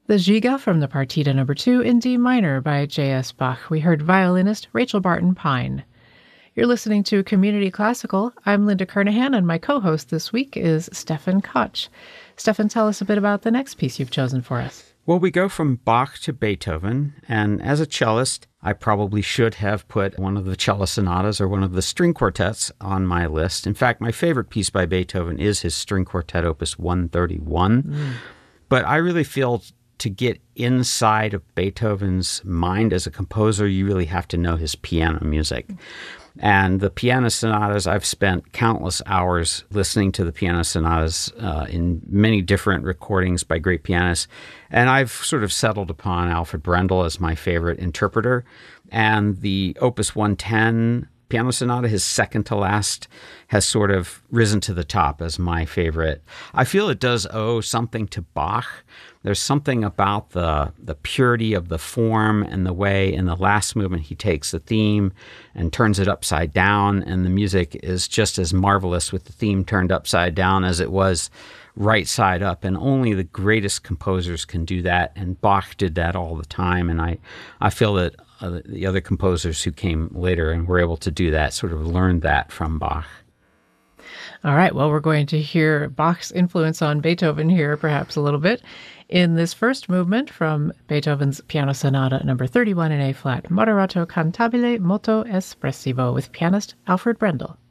The Giga from the Partita No. 2 in D minor by J.S. Bach. We heard violinist Rachel Barton Pine. You're listening to Community Classical. I'm Linda Kernahan, and my co-host this week is Stefan Koch. Stefan, tell us a bit about the next piece you've chosen for us. Well, we go from Bach to Beethoven, and as a cellist, I probably should have put one of the cello sonatas or one of the string quartets on my list. In fact, my favorite piece by Beethoven is his string quartet, Opus 131. But I really feel to get inside of Beethoven's mind as a composer, you really have to know his piano music. And the piano sonatas, I've spent countless hours listening to the piano sonatas in many different recordings by great pianists. And I've sort of settled upon Alfred Brendel as my favorite interpreter. And the Opus 110 piano sonata, his second to last, has sort of risen to the top as my favorite. I feel it does owe something to Bach. There's something about the purity of the form and the way in the last movement he takes the theme and turns it upside down, and the music is just as marvelous with the theme turned upside down as it was right side up, and only the greatest composers can do that, and Bach did that all the time, and I feel that the other composers who came later and were able to do that sort of learned that from Bach. All right, well, we're going to hear Bach's influence on Beethoven here perhaps a little bit in this first movement from Beethoven's Piano Sonata No. 31 in A-flat, Moderato cantabile molto espressivo, with pianist Alfred Brendel.